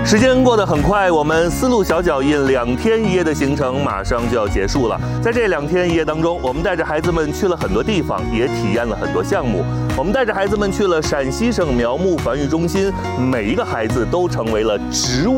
时间过得很快，我们丝路小脚印2天1夜的行程马上就要结束了。在这2天1夜当中，我们带着孩子们去了很多地方，也体验了很多项目。我们带着孩子们去了陕西省苗木繁育中心，每一个孩子都成为了植物